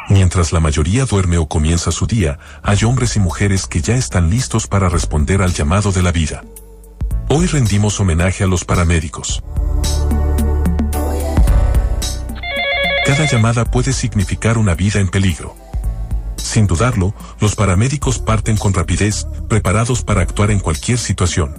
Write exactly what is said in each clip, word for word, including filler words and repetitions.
Mientras la mayoría duerme o comienza su día, hay hombres y mujeres que ya están listos para responder al llamado de la vida. Hoy rendimos homenaje a los paramédicos. Cada llamada puede significar una vida en peligro. Sin dudarlo, los paramédicos parten con rapidez, preparados para actuar en cualquier situación.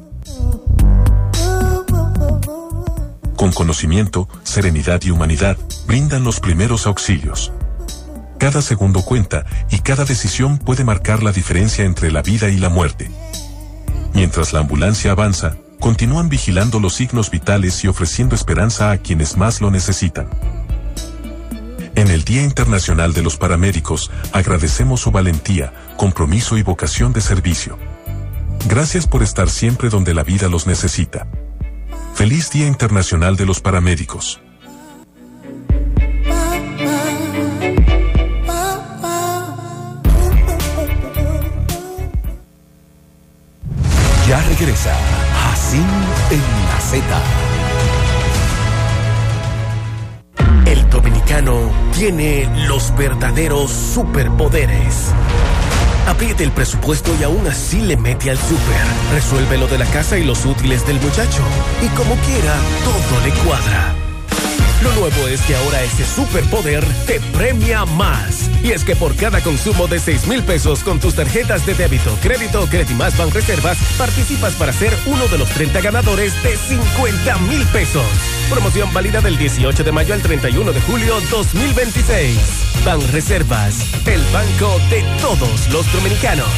Con conocimiento, serenidad y humanidad, brindan los primeros auxilios. Cada segundo cuenta y cada decisión puede marcar la diferencia entre la vida y la muerte. Mientras la ambulancia avanza, continúan vigilando los signos vitales y ofreciendo esperanza a quienes más lo necesitan. En el Día Internacional de los Paramédicos, agradecemos su valentía, compromiso y vocación de servicio. Gracias por estar siempre donde la vida los necesita. Feliz Día Internacional de los Paramédicos. Ya regresa Jacín en la Z. El dominicano tiene los verdaderos superpoderes. Apriete el presupuesto y aún así le mete al súper. Resuelve lo de la casa y los útiles del muchacho. Y como quiera, todo le cuadra. Lo nuevo es que ahora ese superpoder te premia más. Y es que por cada consumo de seis mil pesos con tus tarjetas de débito, crédito o Credimás Banreservas, participas para ser uno de los treinta ganadores de cincuenta mil pesos. Promoción válida del dieciocho de mayo al treinta y uno de julio dos mil veintiséis. Banreservas, el banco de todos los dominicanos.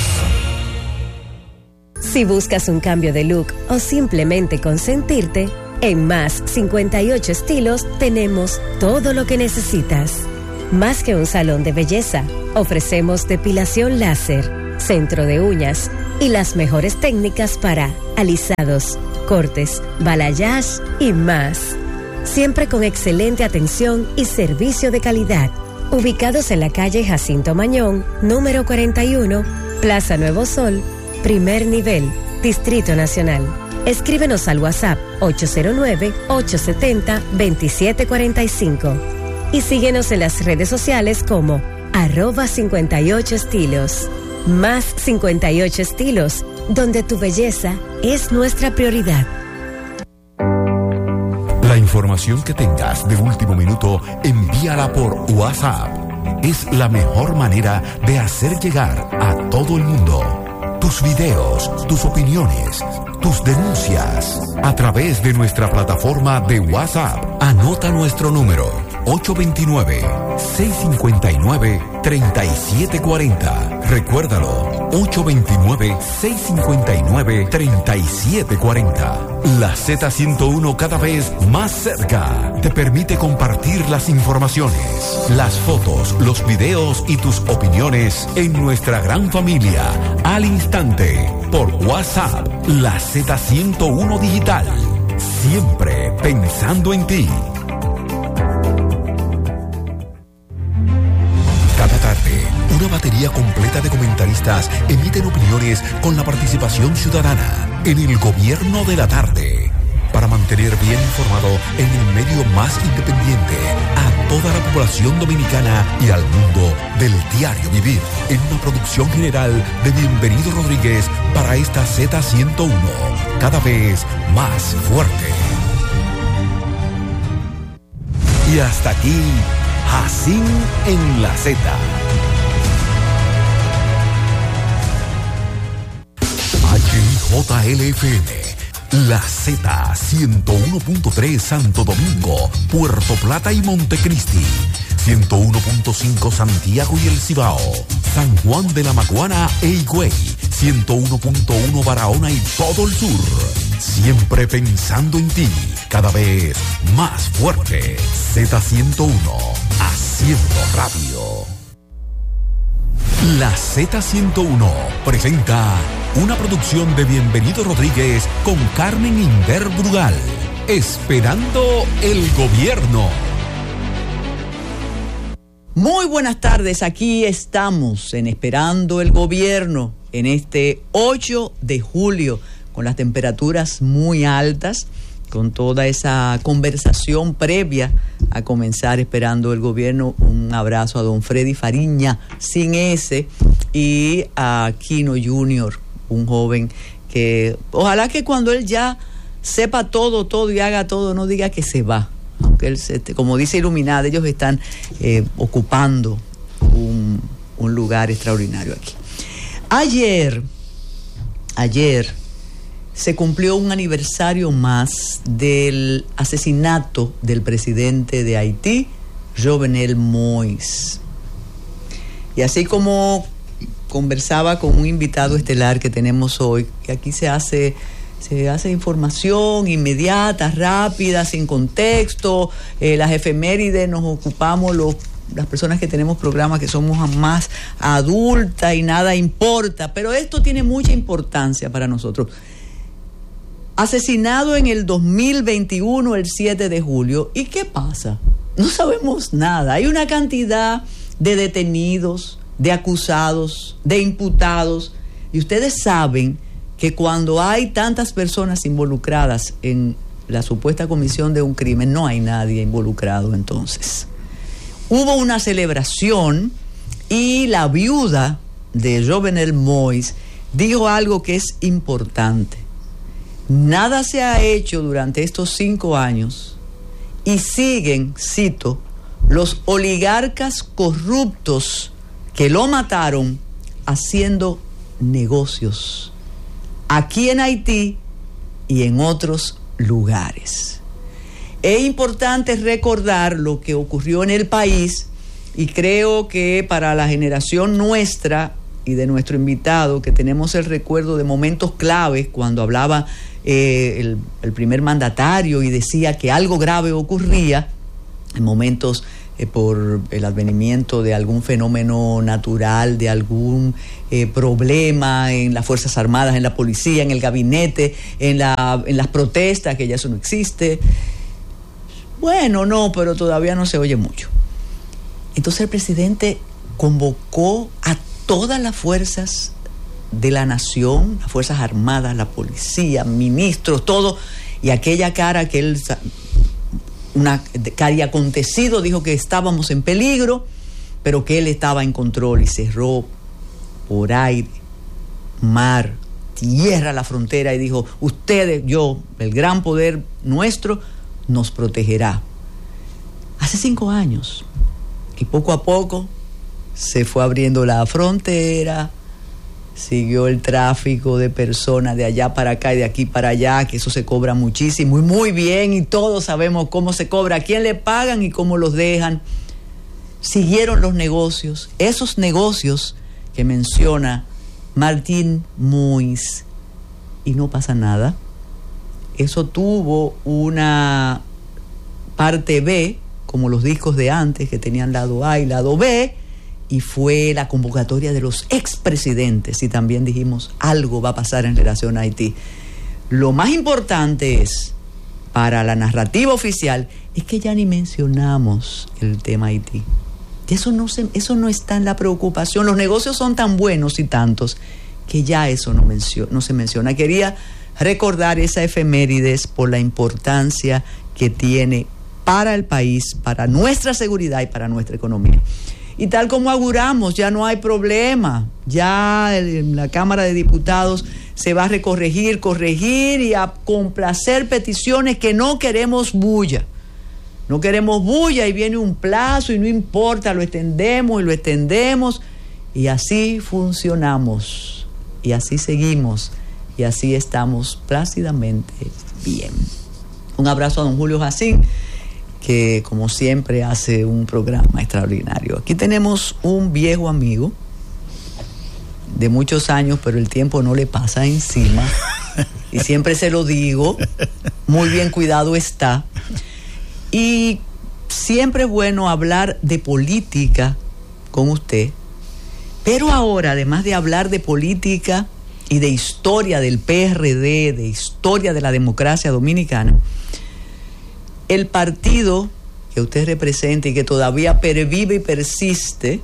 Si buscas un cambio de look o simplemente consentirte, en Más cincuenta y ocho Estilos tenemos todo lo que necesitas. Más que un salón de belleza, ofrecemos depilación láser, centro de uñas y las mejores técnicas para alisados, cortes, balayage y más. Siempre con excelente atención y servicio de calidad. Ubicados en la calle Jacinto Mañón, número cuarenta y uno, Plaza Nuevo Sol, primer nivel, Distrito Nacional. Escríbenos al WhatsApp ocho cero nueve, ocho siete cero, dos siete cuatro cinco y síguenos en las redes sociales como arroba cincuenta y ocho estilos. Más cincuenta y ocho Estilos, donde tu belleza es nuestra prioridad. La información que tengas de último minuto, envíala por WhatsApp. Es la mejor manera de hacer llegar a todo el mundo tus videos, tus opiniones, tus denuncias a través de nuestra plataforma de WhatsApp. Anota nuestro número ocho dos nueve, seis cinco nueve, tres siete cuatro cero. Recuérdalo, ocho dos nueve, seis cinco nueve, tres siete cuatro cero. La Z ciento uno, cada vez más cerca, te permite compartir las informaciones, las fotos, los videos y tus opiniones en nuestra gran familia al instante por WhatsApp. La Z ciento uno Digital, siempre pensando en ti. Cada tarde, una batería completa de comentaristas emiten opiniones con la participación ciudadana en el Gobierno de la Tarde, para mantener bien informado en el medio más independiente a toda la población dominicana y al mundo del diario vivir, en una producción general de Bienvenido Rodríguez para esta Z ciento uno, cada vez más fuerte. Y hasta aquí, Jacín en la Z. H I J L F M, la Z ciento uno punto tres Santo Domingo, Puerto Plata y Montecristi, ciento uno punto cinco Santiago y El Cibao, San Juan de la Maguana e Higüey, ciento uno punto uno Barahona y todo el sur. Siempre pensando en ti, cada vez más fuerte. Z ciento uno, haciendo radio. La Z ciento uno presenta una producción de Bienvenido Rodríguez con Carmen Inder Brugal. Esperando el gobierno. Muy buenas tardes, aquí estamos en Esperando el Gobierno en este ocho de julio con las temperaturas muy altas con toda esa conversación previa a comenzar esperando el gobierno. Un abrazo a don Freddy Fariña, sin S, y a Quino junior, un joven que ojalá que cuando él ya sepa todo, todo y haga todo, no diga que se va. Aunque él, se, como dice Iluminada, ellos están eh, ocupando un, un lugar extraordinario aquí. Ayer, ayer, se cumplió un aniversario más del asesinato del presidente de Haití, Jovenel Moïse. Y así como conversaba con un invitado estelar que tenemos hoy, que aquí se hace, se hace información inmediata, rápida, sin contexto, eh, las efemérides nos ocupamos los las personas que tenemos programas que somos más adultas y nada importa, pero esto tiene mucha importancia para nosotros. Asesinado en el dos mil veintiuno, el siete de julio. ¿Y qué pasa? No sabemos nada. Hay una cantidad de detenidos, de acusados, de imputados. Y ustedes saben que cuando hay tantas personas involucradas en la supuesta comisión de un crimen, no hay nadie involucrado entonces. Hubo una celebración y la viuda de Jovenel Moïse dijo algo que es importante. Nada se ha hecho durante estos cinco años y siguen, cito, los oligarcas corruptos que lo mataron haciendo negocios aquí en Haití y en otros lugares. Es importante recordar lo que ocurrió en el país y creo que para la generación nuestra y de nuestro invitado, que tenemos el recuerdo de momentos claves cuando hablaba eh, el, el primer mandatario y decía que algo grave ocurría, en momentos eh, por el advenimiento de algún fenómeno natural, de algún eh, problema en las Fuerzas Armadas, en la policía, en el gabinete, en, la, en las protestas, que ya eso no existe. Bueno, no, pero todavía no se oye mucho. Entonces el presidente convocó a todas las fuerzas de la nación, las Fuerzas Armadas, la policía, ministros, todo, y aquella cara que él, una cara acontecido, dijo que estábamos en peligro, pero que él estaba en control y cerró por aire, mar, tierra la frontera y dijo, ustedes, yo, el gran poder nuestro, nos protegerá. Hace cinco años, y poco a poco se fue abriendo la frontera, siguió el tráfico de personas de allá para acá y de aquí para allá, que eso se cobra muchísimo y muy bien, y todos sabemos cómo se cobra, a quién le pagan y cómo los dejan. Siguieron los negocios, esos negocios que menciona Martín Moïse, y no pasa nada. Eso tuvo una parte B, como los discos de antes, que tenían lado A y lado B, y fue la convocatoria de los expresidentes, y también dijimos, algo va a pasar en relación a Haití. Lo más importante es, para la narrativa oficial, es que ya ni mencionamos el tema Haití. Y eso no, se, eso no está en la preocupación. Los negocios son tan buenos y tantos que ya eso no, mencio, no se menciona. Quería recordar esa efemérides por la importancia que tiene para el país, para nuestra seguridad y para nuestra economía. Y tal como auguramos, ya no hay problema, ya en la Cámara de Diputados se va a recorregir, corregir y a complacer peticiones que no queremos bulla. No queremos bulla y viene un plazo y no importa, lo extendemos y lo extendemos y así funcionamos y así seguimos y así estamos plácidamente bien. Un abrazo a don Julio Jacín, que como siempre hace un programa extraordinario. Aquí tenemos un viejo amigo de muchos años, pero el tiempo no le pasa encima y siempre se lo digo, muy bien cuidado está. Y siempre es bueno hablar de política con usted, pero ahora, además de hablar de política y de historia del P R D, de historia de la democracia dominicana, el partido que usted representa y que todavía pervive y persiste,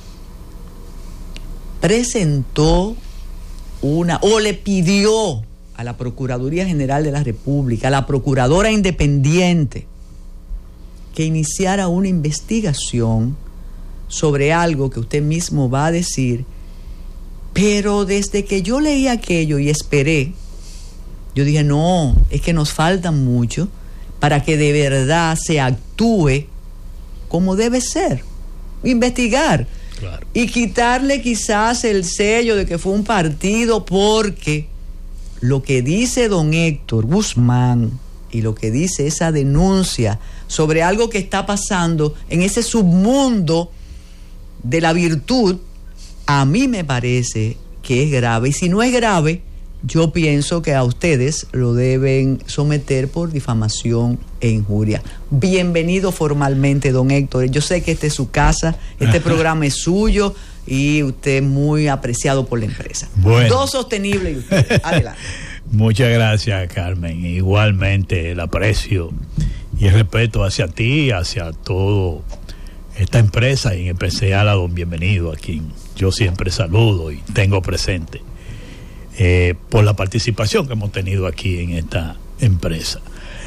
presentó una, o le pidió a la Procuraduría General de la República, a la Procuradora Independiente, que iniciara una investigación sobre algo que usted mismo va a decir, pero desde que yo leí aquello y esperé, yo dije, no, es que nos falta mucho para que de verdad se actúe como debe ser, investigar. Claro. Y quitarle quizás el sello de que fue un partido, porque lo que dice don Héctor Guzmán y lo que dice esa denuncia sobre algo que está pasando en ese submundo de la virtud, a mí me parece que es grave. Y si no es grave, yo pienso que a ustedes lo deben someter por difamación e injuria. Bienvenido formalmente, don Héctor. Yo sé que esta es su casa, este programa es suyo y usted es muy apreciado por la empresa. Bueno. Dos Sostenible y usted. Adelante. Muchas gracias, Carmen. Igualmente el aprecio y el respeto hacia ti, hacia todo esta empresa, y en especial a don Bienvenido, a quien yo siempre saludo y tengo presente, eh, por la participación que hemos tenido aquí en esta empresa.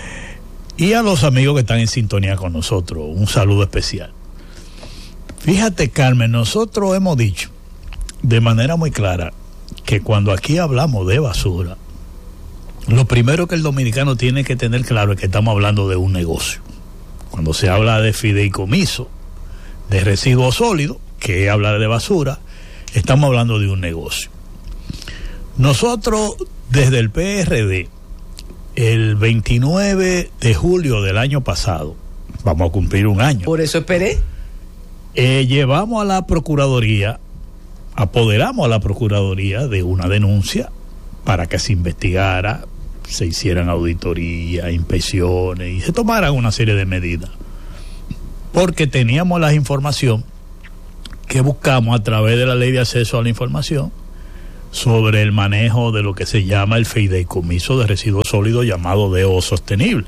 Y a los amigos que están en sintonía con nosotros, un saludo especial. Fíjate, Carmen, nosotros hemos dicho de manera muy clara que cuando aquí hablamos de basura, lo primero que el dominicano tiene que tener claro es que estamos hablando de un negocio. Cuando se habla de fideicomiso, de residuos sólidos, que es hablar de basura, estamos hablando de un negocio. Nosotros, desde el P R D, el veintinueve de julio del año pasado, vamos a cumplir un año. Por eso esperé. Eh, llevamos a la Procuraduría, apoderamos a la Procuraduría de una denuncia para que se investigara, se hicieran auditorías, inspecciones y se tomaran una serie de medidas. Porque teníamos la información que buscamos a través de la Ley de Acceso a la Información sobre el manejo de lo que se llama el fideicomiso de residuos sólidos, llamado D O Sostenible.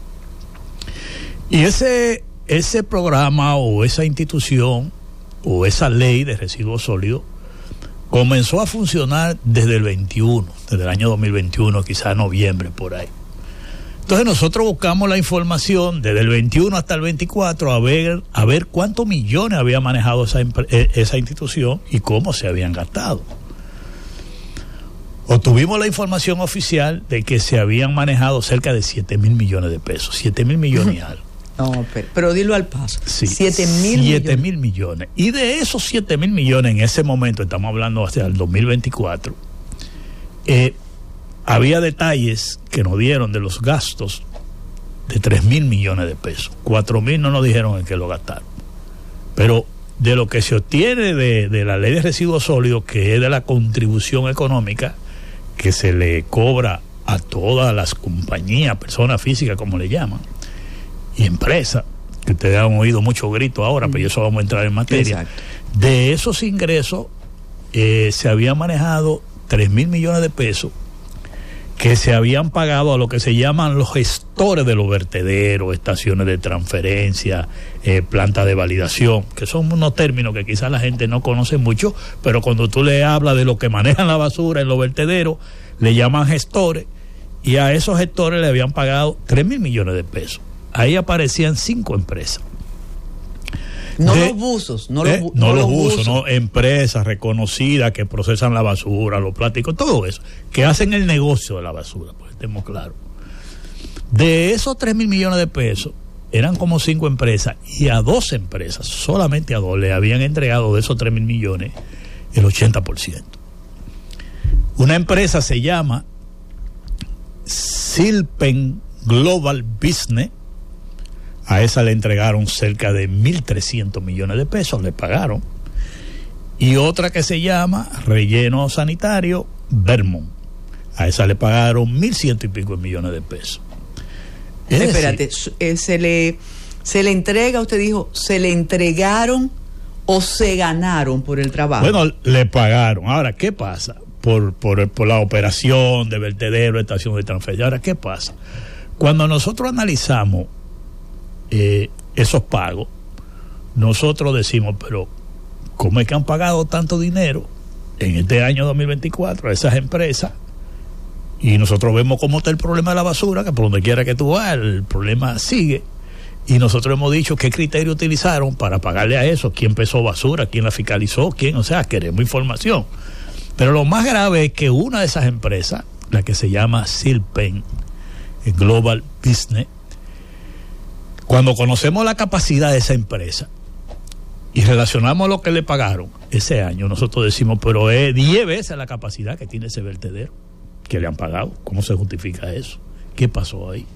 Y ese, ese programa o esa institución o esa ley de residuos sólidos comenzó a funcionar desde el veintiuno, desde el año dos mil veintiuno, quizás noviembre, por ahí. Entonces nosotros buscamos la información desde el veintiuno hasta el veinticuatro a ver, a ver cuántos millones había manejado esa, esa institución y cómo se habían gastado. Obtuvimos la información oficial de que se habían manejado cerca de siete mil millones de pesos, siete mil millones y algo. No, pero, pero dilo al paso. Sí, siete mil siete mil millones. Y de esos siete mil millones en ese momento, estamos hablando hacia el dos mil veinticuatro, eh, había detalles que nos dieron de los gastos de tres mil millones de pesos. cuatro mil no nos dijeron en qué lo gastaron. Pero de lo que se obtiene de, de la ley de residuos sólidos, que es de la contribución económica que se le cobra a todas las compañías, personas físicas como le llaman, y empresas, que ustedes han oído mucho grito ahora, mm. pero eso vamos a entrar en materia. Exacto. De esos ingresos eh, se habían manejado tres mil millones de pesos que se habían pagado a lo que se llaman los gestores de los vertederos, estaciones de transferencia, eh, plantas de validación, que son unos términos que quizás la gente no conoce mucho, pero cuando tú le hablas de lo que manejan la basura en los vertederos, le llaman gestores, y a esos gestores le habían pagado tres mil millones de pesos. Ahí aparecían cinco empresas. No de, los buzos, no, eh, los, no, no los los buzos, buzos, no, empresas reconocidas que procesan la basura, los plásticos, todo eso, que hacen el negocio de la basura, pues estemos claros. De esos tres mil millones de pesos, eran como cinco empresas, y a dos empresas, solamente a dos, le habían entregado de esos tres mil millones el ochenta por ciento. Una empresa se llama Silpen Global Business. A esa le entregaron cerca de mil trescientos millones de pesos, le pagaron. Y otra que se llama Relleno Sanitario Vermont. A esa le pagaron mil ciento y pico de millones de pesos. Es Espérate, decir, eh, se le se le entrega, usted dijo, se le entregaron o se ganaron por el trabajo. Bueno, le pagaron. Ahora, ¿qué pasa? Por, por, por la operación de vertedero, estación de transferencia. Ahora, ¿qué pasa? Cuando nosotros analizamos Eh, esos pagos, nosotros decimos, pero ¿cómo es que han pagado tanto dinero en este año dos mil veinticuatro a esas empresas Y nosotros vemos cómo está el problema de la basura, que por donde quiera que tú vas, el problema sigue. Y nosotros hemos dicho qué criterio utilizaron para pagarle a eso, quién pesó basura, quién la fiscalizó, quién, o sea, queremos información. Pero lo más grave es que una de esas empresas, la que se llama Silpen, Global Business, cuando conocemos la capacidad de esa empresa y relacionamos lo que le pagaron ese año, nosotros decimos, pero es diez veces la capacidad que tiene ese vertedero que le han pagado. ¿Cómo se justifica eso? ¿Qué pasó ahí?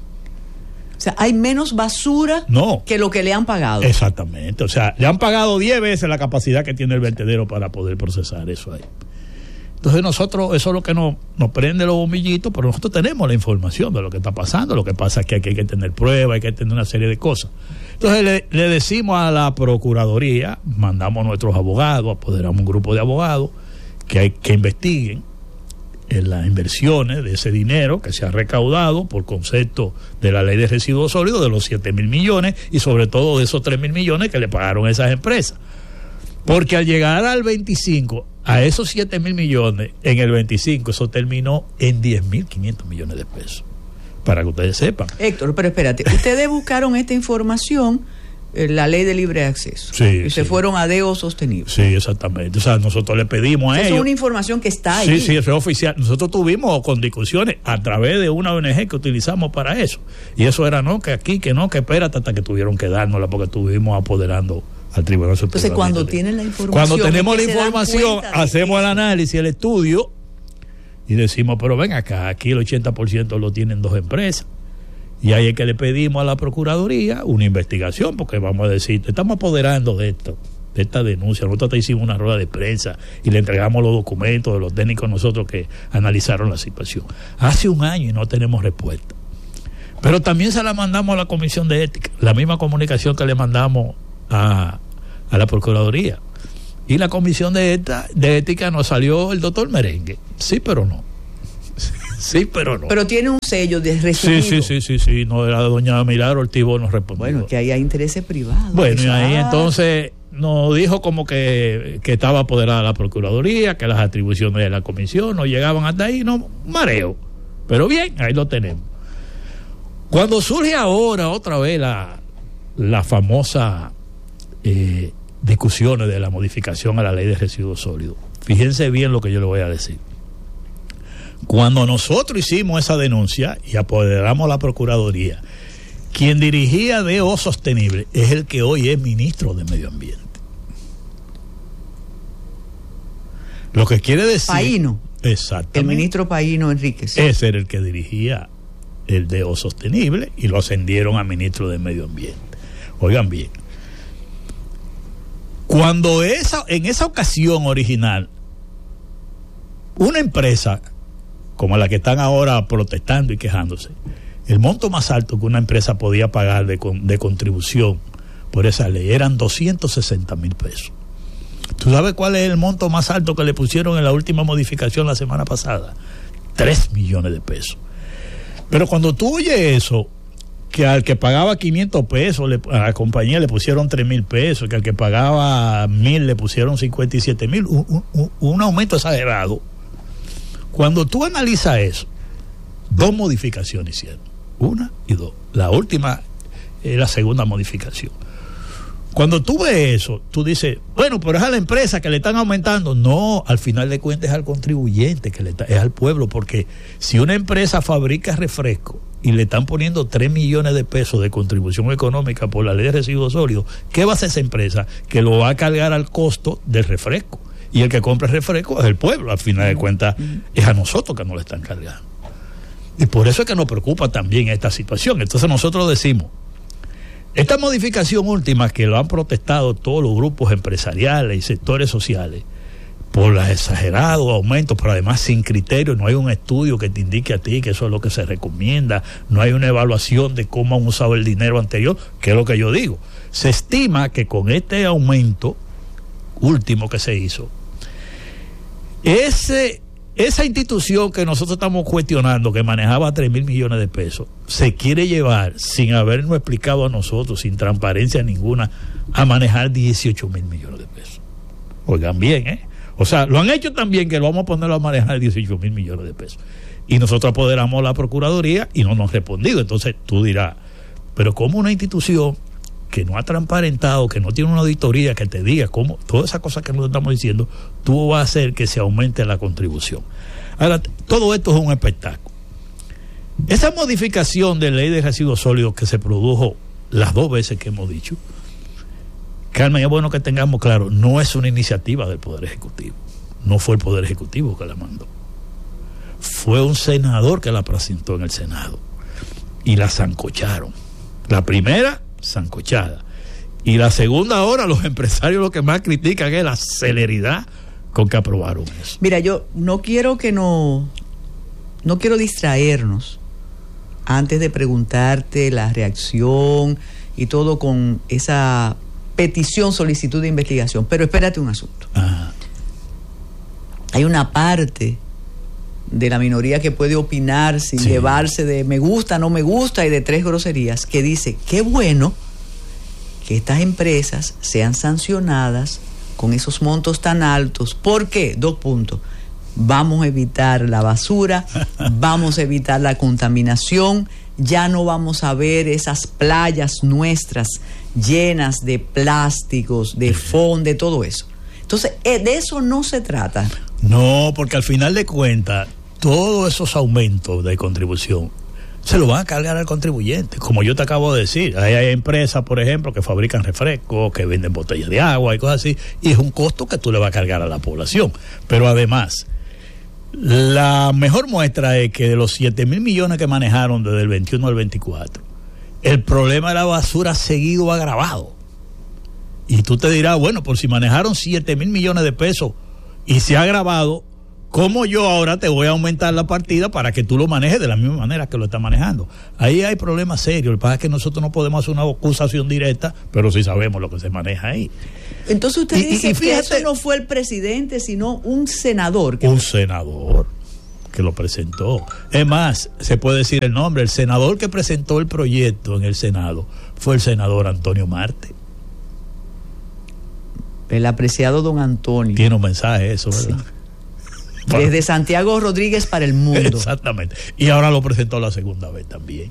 O sea, hay menos basura no, que lo que le han pagado. Exactamente. O sea, le han pagado diez veces la capacidad que tiene el vertedero para poder procesar eso ahí. Entonces nosotros, eso es lo que nos, nos prende los bombillitos, pero nosotros tenemos la información de lo que está pasando. Lo que pasa es que aquí hay que tener pruebas, hay que tener una serie de cosas. Entonces le, le decimos a la Procuraduría, mandamos a nuestros abogados, apoderamos un grupo de abogados que hay que investiguen en las inversiones de ese dinero que se ha recaudado por concepto de la ley de residuos sólidos, de los siete mil millones y sobre todo de esos tres mil millones que le pagaron a esas empresas. Porque al llegar al veinticinco, a esos siete mil millones, en el veinticinco eso terminó en diez mil quinientos millones de pesos, para que ustedes sepan. Héctor, pero espérate, ustedes buscaron esta información, eh, la ley de libre acceso, sí, y sí. se fueron a Deo Sostenible. Sí, exactamente. O sea, nosotros le pedimos a eso ellos. Es una información que está ahí. Sí, sí, eso es oficial. Nosotros tuvimos con discusiones a través de una O N G que utilizamos para eso. Y eso era no, que aquí, que no, que espérate, hasta que tuvieron que dárnosla porque estuvimos apoderando al Tribunal Superior. Entonces, cuando tienen la información, cuando tenemos la es que información, hacemos eso. el análisis, el estudio y decimos, pero ven acá, aquí el ochenta por ciento lo tienen dos empresas. Y ahí es que le pedimos a la Procuraduría una investigación, porque vamos a decir, estamos apoderando de esto, de esta denuncia. Nosotros te hicimos una rueda de prensa y le entregamos los documentos de los técnicos nosotros que analizaron la situación. Hace un año y no tenemos respuesta. Pero también se la mandamos a la Comisión de Ética, la misma comunicación que le mandamos a, a la Procuraduría. Y la Comisión de, eta, de Ética nos salió el doctor Merengue. Sí, pero no. Sí, pero no. Pero tiene un sello de recibido. Sí, sí, sí, sí, sí. No, la doña Milagro Ortivo nos respondió. Bueno, que ahí hay intereses privados. Bueno, y ahí ah. entonces nos dijo como que, que estaba apoderada la Procuraduría, que las atribuciones de la Comisión no llegaban hasta ahí, no, mareo. Pero bien, ahí lo tenemos. Cuando surge ahora otra vez la, la famosa eh, discusiones de la modificación a la ley de residuos sólidos, fíjense bien lo que yo le voy a decir. Cuando nosotros hicimos esa denuncia y apoderamos la Procuraduría, quien dirigía D O Sostenible es el que hoy es ministro de Medio Ambiente. Lo que quiere decir... Paíno. Exactamente. El ministro Paíno Enríquez. Ese era el que dirigía el D O Sostenible y lo ascendieron a ministro de Medio Ambiente. Oigan bien. Cuando esa, en esa ocasión original, una empresa como la que están ahora protestando y quejándose, el monto más alto que una empresa podía pagar de, de contribución por esa ley eran doscientos sesenta mil pesos. ¿Tú sabes cuál es el monto más alto que le pusieron en la última modificación la semana pasada? tres millones de pesos. Pero cuando tú oyes eso, que al que pagaba quinientos pesos le, a la compañía le pusieron tres mil pesos, que al que pagaba mil le pusieron cincuenta y siete mil, un, un, un aumento exagerado. Cuando tú analizas eso, dos modificaciones hicieron, una y dos. La última es la segunda modificación. Cuando tú ves eso, tú dices, bueno, pero es a la empresa que le están aumentando. No, al final de cuentas es al contribuyente, que le está, es al pueblo, porque si una empresa fabrica refresco y le están poniendo tres millones de pesos de contribución económica por la ley de residuos sólidos, ¿qué va a hacer esa empresa? Que lo va a cargar al costo del refresco. Y el que compra el refresco es el pueblo, al final de cuentas es a nosotros que nos lo están cargando. Y por eso es que nos preocupa también esta situación. Entonces nosotros decimos, esta modificación última que lo han protestado todos los grupos empresariales y sectores sociales por los exagerados aumentos, pero además sin criterio, no hay un estudio que te indique a ti que eso es lo que se recomienda, no hay una evaluación de cómo han usado el dinero anterior, que es lo que yo digo. Se estima que con este aumento último que se hizo, ese, esa institución que nosotros estamos cuestionando, que manejaba tres mil millones de pesos, se quiere llevar, sin habernos explicado a nosotros, sin transparencia ninguna, a manejar dieciocho mil millones de pesos. Oigan bien, ¿eh? O sea, lo han hecho también que lo vamos a ponerlo a manejar dieciocho mil millones de pesos. Y nosotros apoderamos la Procuraduría y no nos han respondido. Entonces tú dirás, pero ¿cómo una institución que no ha transparentado, que no tiene una auditoría que te diga cómo, todas esas cosas que nosotros estamos diciendo, tú vas a hacer que se aumente la contribución? Ahora, todo esto es un espectáculo. Esa modificación de ley de residuos sólidos que se produjo las dos veces que hemos dicho, Carmen, es bueno que tengamos claro, no es una iniciativa del Poder Ejecutivo. No fue el Poder Ejecutivo que la mandó. Fue un senador que la presentó en el Senado. Y la sancocharon. La primera, sancochada. Y la segunda, ahora los empresarios lo que más critican es la celeridad con que aprobaron eso. Mira, yo no quiero que no, no quiero distraernos antes de preguntarte la reacción y todo con esa petición, solicitud de investigación. Pero espérate un asunto. Ajá. Hay una parte de la minoría que puede opinar sin sí. llevarse de me gusta, no me gusta y de tres groserías, que dice, qué bueno que estas empresas sean sancionadas con esos montos tan altos. ¿Por qué? Dos puntos. Vamos a evitar la basura, vamos a evitar la contaminación, ya no vamos a ver esas playas nuestras llenas de plásticos, de foam, de todo eso. Entonces, de eso no se trata. No, porque al final de cuentas, todos esos aumentos de contribución se lo van a cargar al contribuyente. Como yo te acabo de decir, hay, hay empresas, por ejemplo, que fabrican refrescos, que venden botellas de agua y cosas así, y es un costo que tú le vas a cargar a la población. Pero además, la mejor muestra es que de los siete mil millones que manejaron desde el veintiuno al veinticuatro, el problema de la basura ha seguido agravado. Y tú te dirás, bueno, por si manejaron siete mil millones de pesos y se ha agravado, ¿cómo yo ahora te voy a aumentar la partida para que tú lo manejes de la misma manera que lo estás manejando? Ahí hay problemas serios. Lo que pasa es que nosotros no podemos hacer una acusación directa, pero sí sabemos lo que se maneja ahí. Entonces usted y, dice y fíjate, que eso no fue el presidente, sino un senador. Que un senador que lo presentó. Es más, se puede decir el nombre. El senador que presentó el proyecto en el Senado fue el senador Antonio Marte. El apreciado don Antonio. Tiene un mensaje eso, ¿verdad? Sí. Desde Santiago Rodríguez para el mundo. Exactamente. Y ahora lo presentó la segunda vez también.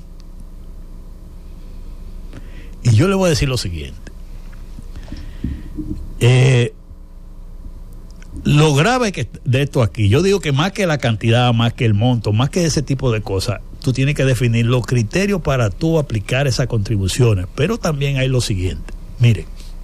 Y yo le voy a decir lo siguiente. Eh, lo grave que de esto aquí, yo digo que más que la cantidad, más que el monto, más que ese tipo de cosas, tú tienes que definir los criterios para tú aplicar esas contribuciones. Pero también hay lo siguiente. Miren,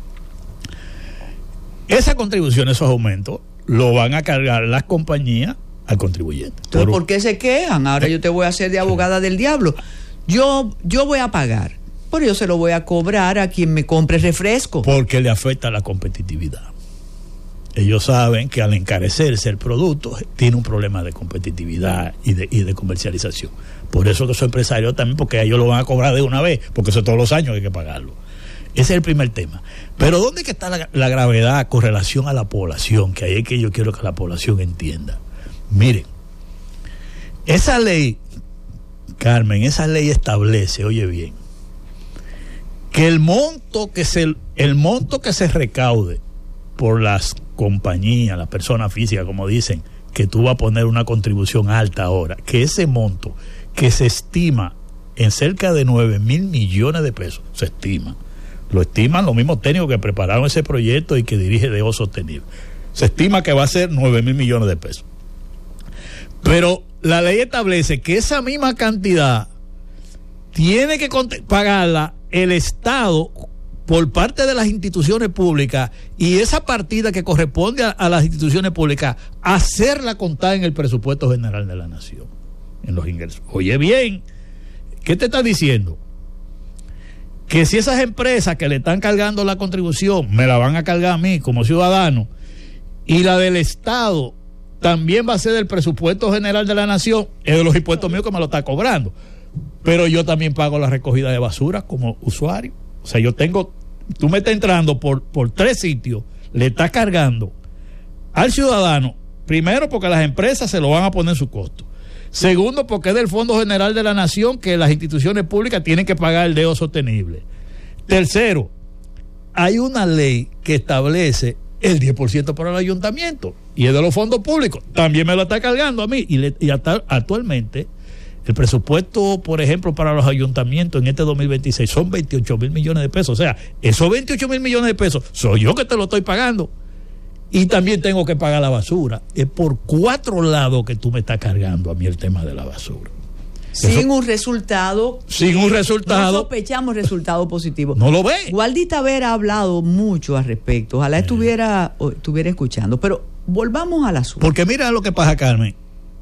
esa contribución, esos aumentos, lo van a cargar las compañías al contribuyente. Entonces, ¿por qué se quejan? Ahora yo te voy a hacer de abogada del diablo. Yo, yo voy a pagar, pero yo se lo voy a cobrar a quien me compre refresco. Porque le afecta la competitividad. Ellos saben que al encarecerse el producto tiene un problema de competitividad y de, y de comercialización. Por eso que son empresarios también, porque ellos lo van a cobrar de una vez, porque eso todos los años hay que pagarlo. Ese es el primer tema. Pero ¿dónde que está la, la gravedad con relación a la población? Que ahí es que yo quiero que la población entienda. Miren, esa ley, Carmen, esa ley establece, oye bien, que el monto que se, el monto que se recaude por las compañías, las personas físicas, como dicen, que tú vas a poner una contribución alta ahora, que ese monto que se estima en cerca de nueve mil millones de pesos, se estima. Lo estiman los mismos técnicos que prepararon ese proyecto y que dirige D O Sostenible. Se estima que va a ser nueve mil millones de pesos. Pero la ley establece que esa misma cantidad tiene que pagarla el Estado por parte de las instituciones públicas, y esa partida que corresponde a, a las instituciones públicas, hacerla contar en el presupuesto general de la nación, en los ingresos. Oye bien, ¿qué te está diciendo? Que si esas empresas que le están cargando la contribución me la van a cargar a mí como ciudadano, y la del Estado también va a ser del presupuesto general de la nación, es de los impuestos míos que me lo está cobrando, pero yo también pago la recogida de basura como usuario. O sea, yo tengo, tú me estás entrando por, por tres sitios, le estás cargando al ciudadano, primero porque las empresas se lo van a poner en su costo, segundo porque es del Fondo General de la Nación que las instituciones públicas tienen que pagar el D O Sostenible, tercero, hay una ley que establece el diez por ciento para el ayuntamiento y es de los fondos públicos, también me lo está cargando a mí. Y, le, y hasta actualmente el presupuesto, por ejemplo, para los ayuntamientos en este dos mil veintiséis son veintiocho mil millones de pesos. O sea, esos veintiocho mil millones de pesos soy yo que te lo estoy pagando. Y también tengo que pagar la basura. Es por cuatro lados que tú me estás cargando a mí el tema de la basura. Sin Eso, un resultado. Sin un resultado. No sospechamos resultado positivo. No lo ve. Waldy Tavera ha hablado mucho al respecto. Ojalá sí. estuviera, estuviera escuchando. Pero volvamos al asunto. Porque mira lo que pasa, Carmen.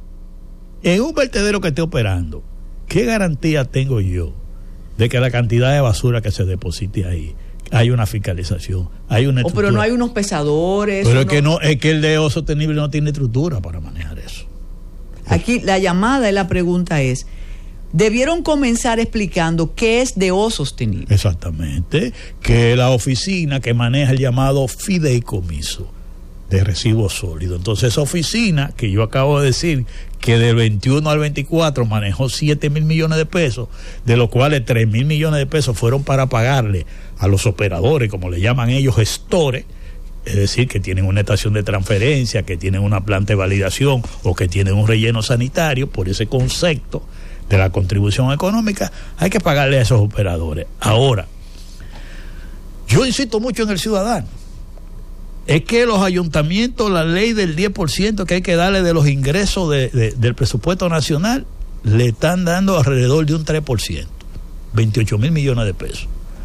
En un vertedero que esté operando, ¿qué garantía tengo yo de que la cantidad de basura que se deposite ahí hay una fiscalización, hay una estructura? Oh, pero no hay unos pesadores. Pero es que no, es que el de O Sostenible no tiene estructura para manejar eso. Aquí la llamada y la pregunta es, debieron comenzar explicando qué es de O Sostenible. Exactamente, que la oficina que maneja el llamado fideicomiso de residuos sólidos. Entonces esa oficina que yo acabo de decir que del veintiuno al veinticuatro manejó siete mil millones de pesos, de los cuales tres mil millones de pesos fueron para pagarle a los operadores, como le llaman ellos, gestores, es decir, que tienen una estación de transferencia, que tienen una planta de validación o que tienen un relleno sanitario. Por ese concepto de la contribución económica hay que pagarle a esos operadores. Ahora, yo insisto mucho en el ciudadano. Es que los ayuntamientos, la ley del diez por ciento que hay que darle de los ingresos de, de, del presupuesto nacional, le están dando alrededor de un tres por ciento, veintiocho mil millones de pesos.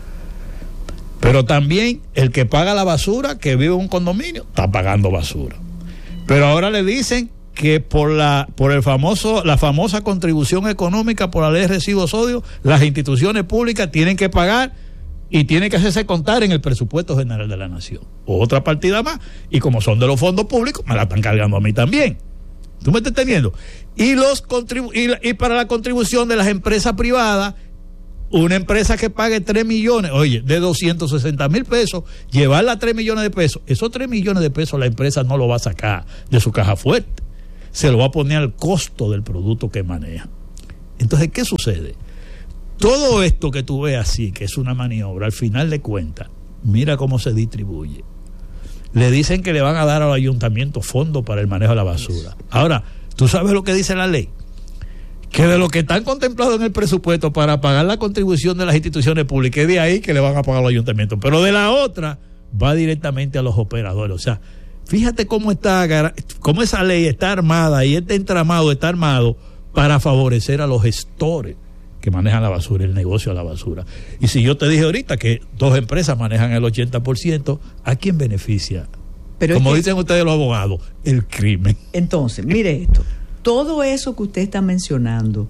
Pero también el que paga la basura, que vive en un condominio, está pagando basura. Pero ahora le dicen que por la por el famoso la famosa contribución económica por la ley de residuos sólidos, las instituciones públicas tienen que pagar y tiene que hacerse contar en el presupuesto general de la nación. Otra partida más, y como son de los fondos públicos, me la están cargando a mí también. ¿Tú me estás entendiendo? Y, los contribu- y, la, y para la contribución de las empresas privadas, una empresa que pague tres millones, oye, de doscientos sesenta mil pesos, llevarla a tres millones de pesos, esos tres millones de pesos la empresa no lo va a sacar de su caja fuerte, se lo va a poner al costo del producto que maneja. Entonces, ¿qué sucede? Todo esto que tú ves así, que es una maniobra, al final de cuentas, mira cómo se distribuye. Le dicen que le van a dar al ayuntamiento fondos para el manejo de la basura. Ahora, ¿tú sabes lo que dice la ley? Que de lo que están contemplados en el presupuesto para pagar la contribución de las instituciones públicas, es de ahí que le van a pagar al ayuntamiento. Pero de la otra, va directamente a los operadores. O sea, fíjate cómo está, cómo esa ley está armada y este entramado está armado para favorecer a los gestores que manejan la basura, el negocio de la basura. Y si yo te dije ahorita que dos empresas manejan el ochenta por ciento, ¿a quién beneficia? Pero como es que, dicen ustedes los abogados, el crimen. Entonces, mire esto, todo eso que usted está mencionando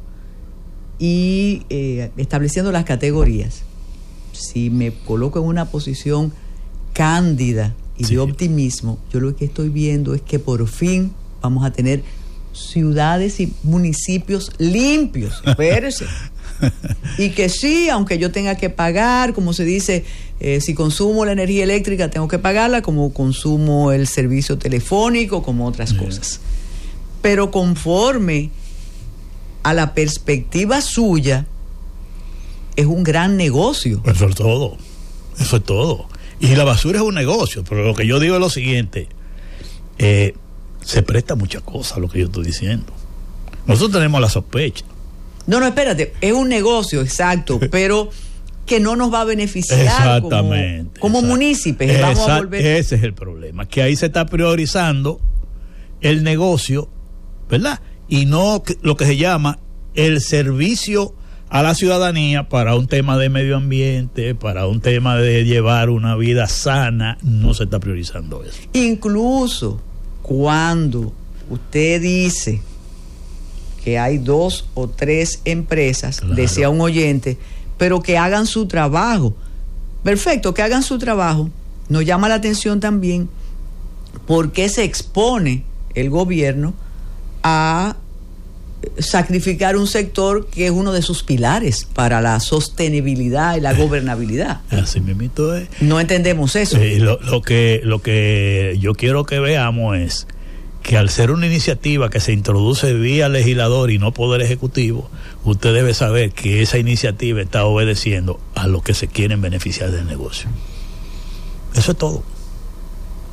y eh, estableciendo las categorías, si me coloco en una posición cándida y sí. de optimismo, yo lo que estoy viendo es que por fin vamos a tener ciudades y municipios limpios. Espérese. Y que sí, aunque yo tenga que pagar, como se dice, eh, si consumo la energía eléctrica tengo que pagarla, como consumo el servicio telefónico, como otras sí. cosas. Pero conforme a la perspectiva suya, es un gran negocio. Eso es todo, eso es todo. Y la basura es un negocio, pero lo que yo digo es lo siguiente, eh, se presta muchas cosas lo que yo estoy diciendo. Nosotros tenemos la sospecha. No, no, espérate, es un negocio, exacto, pero que no nos va a beneficiar exactamente, como, como municipios. Exact, vamos a volver... Ese es el problema, que ahí se está priorizando el negocio, ¿verdad? Y no lo que se llama el servicio a la ciudadanía para un tema de medio ambiente, para un tema de llevar una vida sana, no se está priorizando eso. Incluso cuando usted dice que hay dos o tres empresas, claro. decía un oyente, pero que hagan su trabajo. Perfecto, que hagan su trabajo. Nos llama la atención también por qué se expone el gobierno a sacrificar un sector que es uno de sus pilares para la sostenibilidad y la gobernabilidad. Así mismo es. No entendemos eso. Eh, lo, lo que lo que yo quiero que veamos es que al ser una iniciativa que se introduce vía legislador y no poder ejecutivo, usted debe saber que esa iniciativa está obedeciendo a los que se quieren beneficiar del negocio. Eso es todo.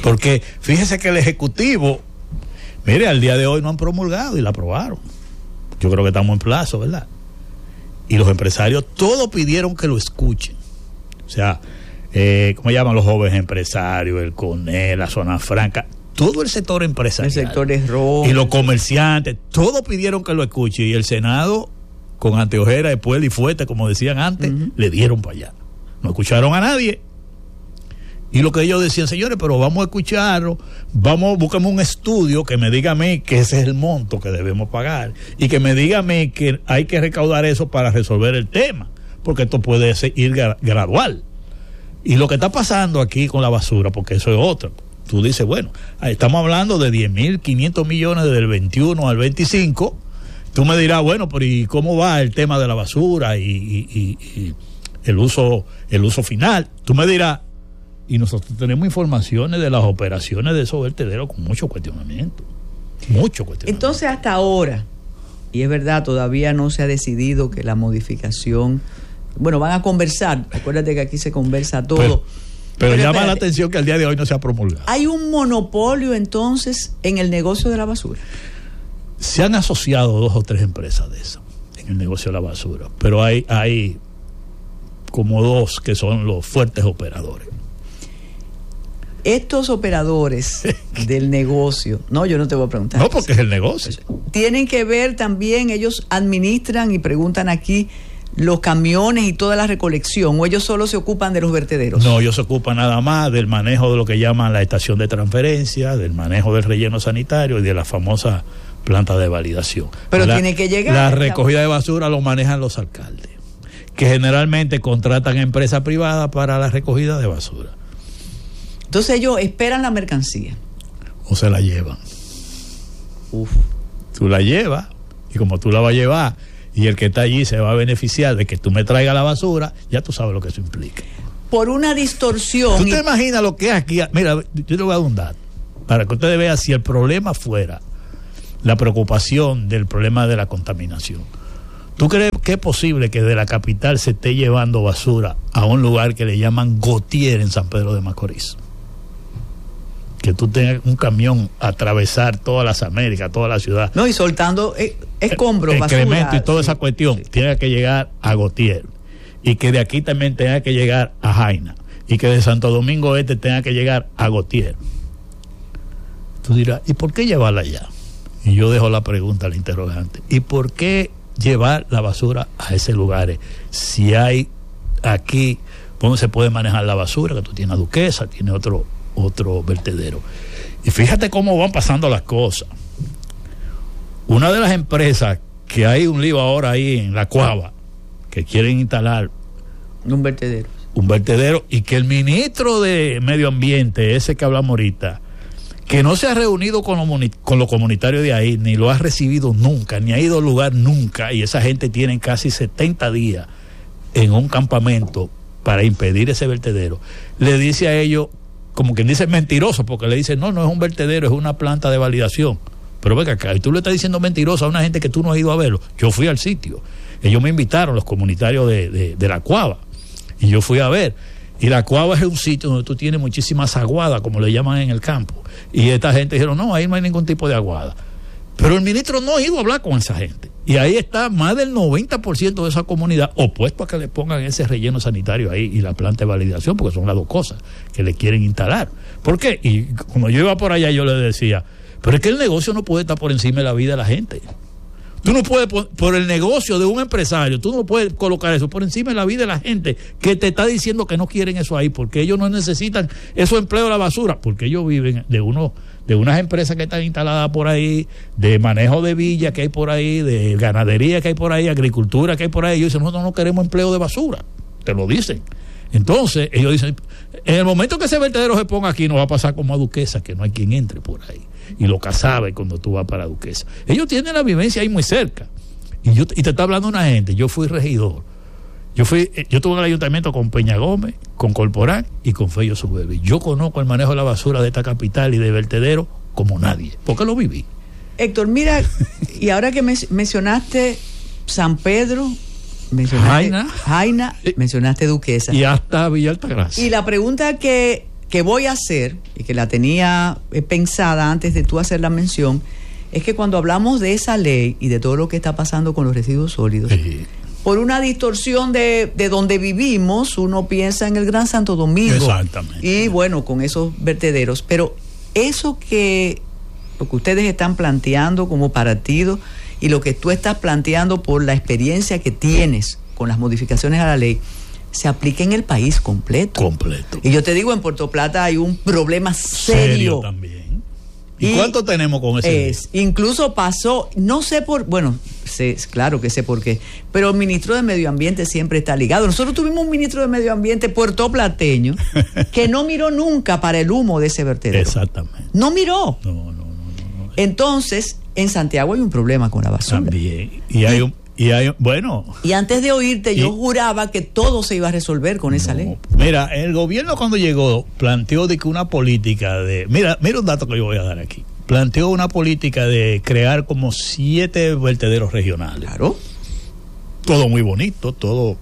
Porque fíjese que el Ejecutivo, mire, al día de hoy no han promulgado y la aprobaron. Yo creo que estamos en plazo, ¿verdad? Y los empresarios todos pidieron que lo escuchen. O sea, eh, ¿cómo llaman los jóvenes empresarios? El CONE, la Zona Franca, todo el sector empresarial. El sector es rojo. Y los comerciantes, todos pidieron que lo escuchen. Y el Senado, con anteojera de pueblo y fuerte, como decían antes, uh-huh. le dieron para allá. No escucharon a nadie. Y lo que ellos decían, señores, pero vamos a escucharlo, vamos, búscame un estudio que me diga a mí que ese es el monto que debemos pagar y que me diga a mí que hay que recaudar eso para resolver el tema, porque esto puede ser, ir gra- gradual. Y lo que está pasando aquí con la basura, porque eso es otro, tú dices, bueno, estamos hablando de diez mil quinientos millones desde el veintiuno al veinticinco, tú me dirás, bueno, pero ¿y cómo va el tema de la basura y, y, y, y el uso, el uso final? Tú me dirás, y nosotros tenemos informaciones de las operaciones de esos vertederos con mucho cuestionamiento. Mucho cuestionamiento. Entonces, hasta ahora, y es verdad, todavía no se ha decidido que la modificación. Bueno, van a conversar. Acuérdate que aquí se conversa todo. Pero, pero, pero llama espérate, la atención que al día de hoy no se ha promulgado. ¿Hay un monopolio entonces en el negocio de la basura? Se han asociado dos o tres empresas de esas en el negocio de la basura. Pero hay, hay como dos que son los fuertes operadores. Estos operadores del negocio, no, yo no te voy a preguntar. No, porque es el negocio. Tienen que ver también, ellos administran y preguntan aquí los camiones y toda la recolección, o ellos solo se ocupan de los vertederos. No, ellos se ocupan nada más del manejo de lo que llaman la estación de transferencia, del manejo del relleno sanitario y de la famosa planta de validación. Pero la, tiene que llegar. La recogida de basura lo manejan los alcaldes, que generalmente contratan empresas privadas para la recogida de basura. Entonces ellos esperan la mercancía. O se la llevan. Uf. Tú la llevas, y como tú la vas a llevar, y el que está allí se va a beneficiar de que tú me traigas la basura, ya tú sabes lo que eso implica. Por una distorsión. ¿Tú te imaginas lo que es aquí? Mira, yo te voy a dar un dato, para que ustedes vean si el problema fuera la preocupación del problema de la contaminación. ¿Tú crees que es posible que de la capital se esté llevando basura a un lugar que le llaman Gautier en San Pedro de Macorís? Que tú tengas un camión atravesar todas las Américas, toda la ciudad. No, y soltando eh, escombros, excremento basura, y toda sí, esa cuestión, sí. Tiene que llegar a Gautier. Y que de aquí también tenga que llegar a Jaina. Y que de Santo Domingo Este tenga que llegar a Gautier. Tú dirás, ¿y por qué llevarla allá? Y yo dejo la pregunta al interrogante. ¿Y por qué llevar la basura a esos lugares? Si hay aquí donde se puede manejar la basura, que tú tienes a Duquesa, tienes otro otro vertedero. Y fíjate cómo van pasando las cosas. Una de las empresas que hay un lío ahora ahí en La Cuava, que quieren instalar un vertedero. Un vertedero, y que el ministro de Medio Ambiente, ese que hablamos ahorita, que no se ha reunido con los con los comunitarios de ahí, ni lo ha recibido nunca, ni ha ido al lugar nunca, y esa gente tiene casi setenta días en un campamento para impedir ese vertedero, le dice a ellos, como quien dice mentiroso, porque le dice, no, no es un vertedero, es una planta de validación. Pero venga acá, y tú le estás diciendo mentiroso a una gente que tú no has ido a verlo. Yo fui al sitio, ellos me invitaron, los comunitarios de, de, de La Cuava, y yo fui a ver. Y La Cuava es un sitio donde tú tienes muchísimas aguadas, como le llaman en el campo. Y esta gente dijeron, no, ahí no hay ningún tipo de aguada. Pero el ministro no ha ido a hablar con esa gente. Y ahí está más del noventa por ciento de esa comunidad opuesto a que le pongan ese relleno sanitario ahí y la planta de validación, porque son las dos cosas que le quieren instalar. ¿Por qué? Y cuando yo iba por allá, yo le decía, pero es que el negocio no puede estar por encima de la vida de la gente. Tú no puedes, por, por el negocio de un empresario, tú no puedes colocar eso por encima de la vida de la gente que te está diciendo que no quieren eso ahí, porque ellos no necesitan esos empleos de la basura, porque ellos viven de uno de unas empresas que están instaladas por ahí, de manejo de villas que hay por ahí, de ganadería que hay por ahí, agricultura que hay por ahí. Ellos dicen, nosotros no queremos empleo de basura, te lo dicen. Entonces ellos dicen, en el momento que ese vertedero se ponga aquí, no va a pasar como a Duquesa, que no hay quien entre por ahí, y lo Casabe cuando tú vas para Duquesa. Ellos tienen la vivencia ahí muy cerca, y yo y te está hablando una gente. Yo fui regidor, yo fui yo estuve en el ayuntamiento con Peña Gómez, con Corporán y con Fello Subebe. Yo conozco el manejo de la basura de esta capital y de vertedero como nadie, porque lo viví. Héctor, mira, y ahora que me, mencionaste San Pedro, mencionaste Jaina, Jaina, mencionaste Duquesa y hasta Villa Altagracia. Y la pregunta que que voy a hacer, y que la tenía eh, pensada antes de tú hacer la mención, es que cuando hablamos de esa ley y de todo lo que está pasando con los residuos sólidos, sí, por una distorsión de, de donde vivimos, uno piensa en el Gran Santo Domingo. Exactamente. Y bueno, con esos vertederos. Pero eso que, lo que ustedes están planteando como partido y lo que tú estás planteando por la experiencia que tienes con las modificaciones a la ley, se aplica en el país completo. Completo. Y yo te digo, en Puerto Plata hay un problema serio. Serio también. ¿Y, ¿Y cuánto tenemos con ese? Es, incluso pasó, no sé por, bueno, sé, claro que sé por qué, pero el ministro de Medio Ambiente siempre está ligado. Nosotros tuvimos un ministro de Medio Ambiente puertoplateño que no miró nunca para el humo de ese vertedero. Exactamente. No miró. No, no, no, no, no. Entonces, en Santiago hay un problema con la basura. También. Y hay un Y hay, bueno. Y antes de oírte, y, yo juraba que todo se iba a resolver con esa no, ley. Mira, el gobierno cuando llegó planteó de que una política de. Mira, mira un dato que yo voy a dar aquí. Planteó una política de crear como siete vertederos regionales. Claro. Todo muy bonito, todo.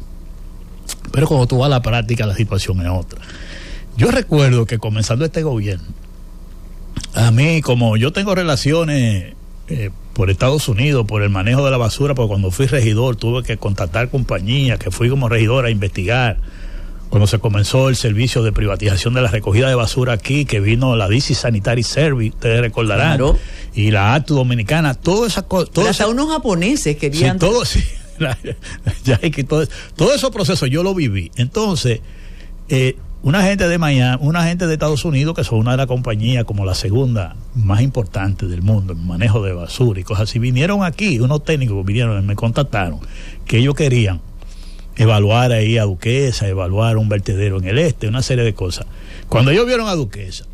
Pero cuando tú vas a la práctica, la situación es otra. Yo recuerdo que comenzando este gobierno, a mí, como yo tengo relaciones. Eh, por Estados Unidos, por el manejo de la basura, porque cuando fui regidor tuve que contactar compañías, que fui como regidor a investigar, cuando se comenzó el servicio de privatización de la recogida de basura aquí, que vino la D C Sanitary Service, ustedes recordarán, claro, y la A T U Dominicana, todas esas cosas. Hasta esa, unos japoneses querían... Sí, todo, sí, ya hay que todo, todo esos procesos yo lo viví. Entonces, eh, una gente de Miami, una gente de Estados Unidos, que son una de las compañías como la segunda más importante del mundo en manejo de basura y cosas así, vinieron aquí, unos técnicos vinieron y me contactaron que ellos querían evaluar ahí a Duquesa, evaluar un vertedero en el este, una serie de cosas. Cuando ellos vieron a Duquesa,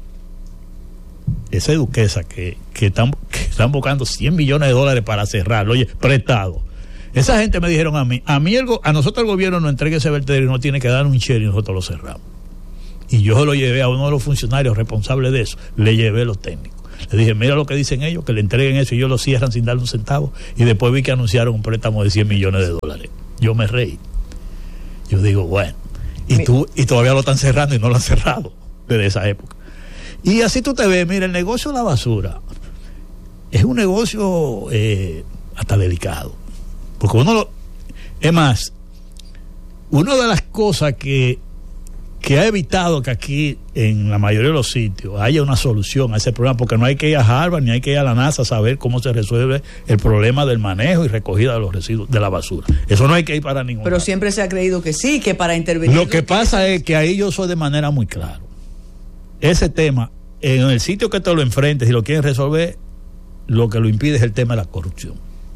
esa Duquesa que, que, están, que están buscando cien millones de dólares para cerrarlo, oye, prestado. Esa gente me dijeron a mí, a mí el, a nosotros el gobierno nos entrega ese vertedero y no tiene que dar un share y nosotros lo cerramos. Y yo se lo llevé a uno de los funcionarios responsables de eso, le llevé los técnicos. Le dije, mira lo que dicen ellos, que le entreguen eso y ellos lo cierran sin darle un centavo. Y después vi que anunciaron un préstamo de cien millones de dólares. Yo me reí. Yo digo, bueno, y, tú, y todavía lo están cerrando y no lo han cerrado desde esa época. Y así tú te ves, mira, el negocio de la basura es un negocio eh, hasta delicado. Porque uno lo... Es más, una de las cosas que... que ha evitado que aquí en la mayoría de los sitios haya una solución a ese problema, porque no hay que ir a Harvard ni hay que ir a la NASA a saber cómo se resuelve el problema del manejo y recogida de los residuos de la basura. Eso no hay que ir para ningún Pero lado. Siempre se ha creído que sí, que para intervenir... Lo que pasa es que ahí yo soy de manera muy clara. Ese tema, en el sitio que te lo enfrentes y lo quieres resolver, lo que lo impide es el tema de la corrupción.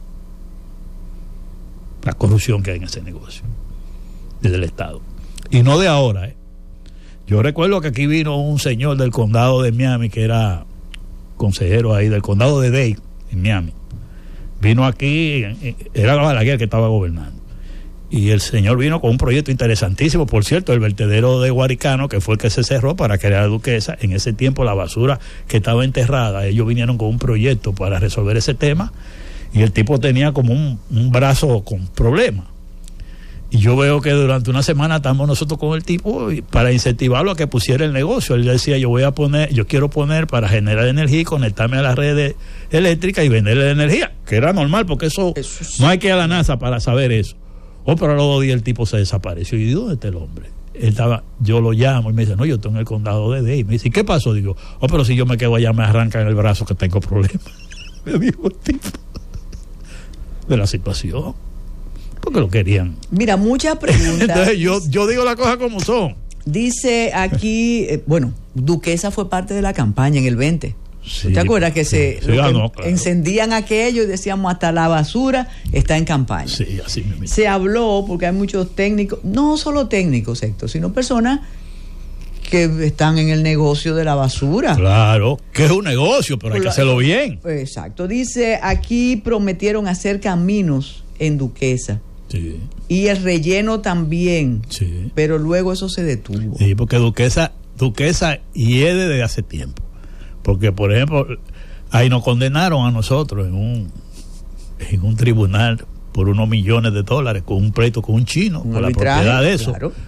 La corrupción que hay en ese negocio desde el Estado. Y no de ahora, ¿eh? Yo recuerdo que aquí vino un señor del condado de Miami, que era consejero ahí del condado de Dade, en Miami. Vino aquí, era Balaguer que estaba gobernando. Y el señor vino con un proyecto interesantísimo, por cierto, el vertedero de Guaricano, que fue el que se cerró para crear Duquesa. En ese tiempo la basura que estaba enterrada, ellos vinieron con un proyecto para resolver ese tema, y el tipo tenía como un, un brazo con problemas. Y yo veo que durante una semana estamos nosotros con el tipo para incentivarlo a que pusiera el negocio. Él decía, yo voy a poner, yo quiero poner para generar energía y conectarme a la red eléctrica y venderle energía, que era normal, porque eso, eso sí. No hay que ir a la NASA para saber eso. Oh, pero a los dos días el tipo se desapareció. ¿Y dónde está el hombre? Él estaba, yo lo llamo y me dice, no, yo estoy en el condado de Dade. Y me dice, ¿y qué pasó? Digo, oh, pero si yo me quedo allá me arrancan el brazo que tengo problemas. Me dijo el tipo de la situación. Porque lo querían. Mira, muchas preguntas. Entonces yo, yo digo las cosas como son. Dice aquí, eh, bueno, Duquesa fue parte de la campaña en el veinte. Sí, ¿te acuerdas que sí, se sí, ah, no, claro. encendían aquello y decíamos hasta la basura está en campaña? Sí, así mismo. Se habló, porque hay muchos técnicos, no solo técnicos, Héctor, sino personas que están en el negocio de la basura. Claro, que es un negocio, pero hay que hacerlo bien. Exacto. Dice, aquí prometieron hacer caminos en Duquesa. Sí. Y el relleno también. Sí. Pero luego eso se detuvo. Sí, porque Duquesa, Duquesa hiede desde hace tiempo. Porque, por ejemplo, ahí nos condenaron a nosotros en un, en un tribunal por unos millones de dólares con un pleito con un chino, un por la propiedad de eso. Claro.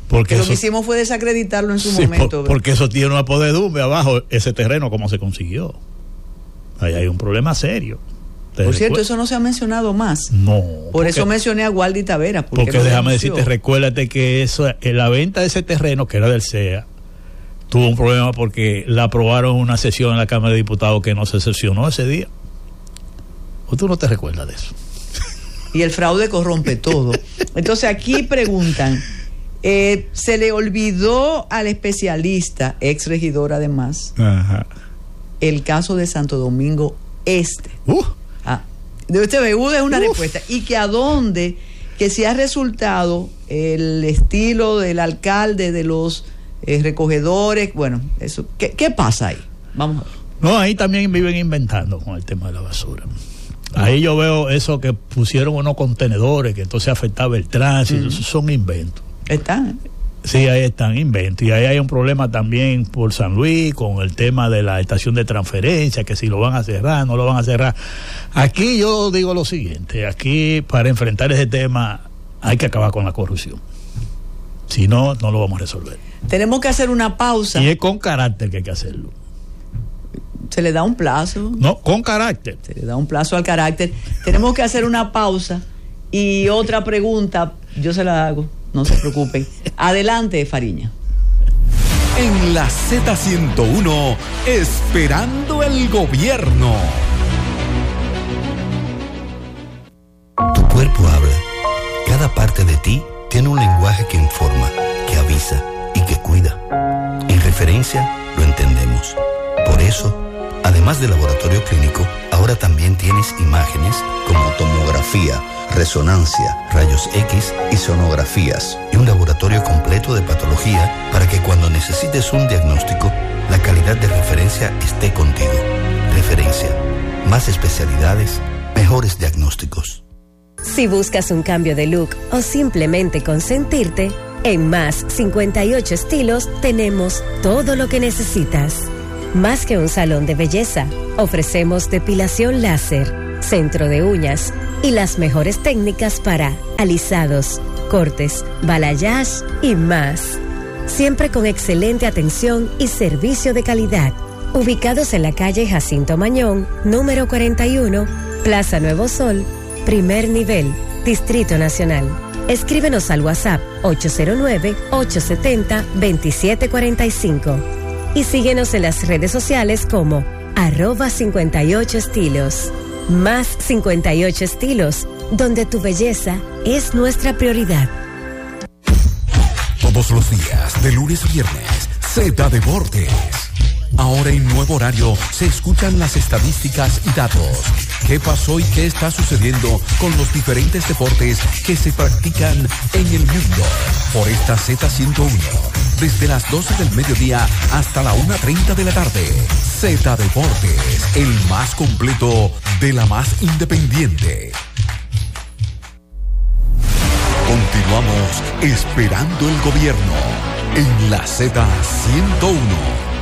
Porque lo eso, que hicimos fue desacreditarlo en su sí, momento. Por, porque eso tiene una podedumbre abajo, ese terreno, ¿cómo se consiguió? Ahí hay un problema serio. Por cierto, eso no se ha mencionado más. No. Por porque, eso mencioné a Waldy Taveras. Porque, porque déjame denunció. decirte, recuérdate que eso, en la venta de ese terreno, que era del C E A, tuvo un problema porque la aprobaron en una sesión en la Cámara de Diputados que no se sesionó ese día. ¿O tú no te recuerdas de eso? Y el fraude corrompe todo. Entonces aquí preguntan, eh, ¿se le olvidó al especialista, ex regidor además, Ajá. el caso de Santo Domingo Este? Uh. Ah, de usted ve, es una Uf. respuesta. Y que a dónde, que si ha resultado el estilo del alcalde, de los eh, recogedores, bueno, eso, ¿qué, ¿qué pasa ahí? Vamos a ver. No, ahí también viven inventando con el tema de la basura. Ahí yo veo eso que pusieron unos contenedores que entonces afectaba el tránsito, mm. esos son inventos. Están. Sí, ahí están inventos. Y ahí hay un problema también por San Luis con el tema de la estación de transferencia, que si lo van a cerrar, no lo van a cerrar. Aquí yo digo lo siguiente, aquí para enfrentar ese tema hay que acabar con la corrupción. Si no, no lo vamos a resolver. Tenemos que hacer una pausa. Y es con carácter que hay que hacerlo. Se le da un plazo. No, con carácter. Se le da un plazo al carácter. Tenemos que hacer una pausa y otra pregunta, yo se la hago, no se preocupen. Adelante, Fariña. En la Z ciento uno, esperando el gobierno. Tu cuerpo habla. Cada parte de ti tiene un lenguaje que informa, que avisa y que cuida. En Referencia lo entendemos. Por eso, además de laboratorio clínico, ahora también tienes imágenes como tomografía, resonancia, rayos X y sonografías, y un laboratorio completo de patología para que cuando necesites un diagnóstico, la calidad de Referencia esté contigo. Referencia, más especialidades, mejores diagnósticos. Si buscas un cambio de look o simplemente consentirte, en Más cincuenta y ocho Estilos tenemos todo lo que necesitas. Más que un salón de belleza, ofrecemos depilación láser, centro de uñas y las mejores técnicas para alisados, cortes, balayage y más. Siempre con excelente atención y servicio de calidad. Ubicados en la calle Jacinto Mañón, número cuarenta y uno, Plaza Nuevo Sol, primer nivel, Distrito Nacional. Escríbenos al WhatsApp ocho cero nueve, ocho siete cero, dos siete cuatro cinco. Y síguenos en las redes sociales como arroba cincuenta y ocho estilos. Más cincuenta y ocho Estilos, donde tu belleza es nuestra prioridad. Todos los días, de lunes a viernes, Z Deportes. Ahora en nuevo horario se escuchan las estadísticas y datos. ¿Qué pasó y qué está sucediendo con los diferentes deportes que se practican en el mundo? Por esta Z ciento uno, desde las doce del mediodía hasta la una treinta de la tarde. Z Deportes, el más completo de la más independiente. Continuamos esperando el gobierno en la Z ciento uno.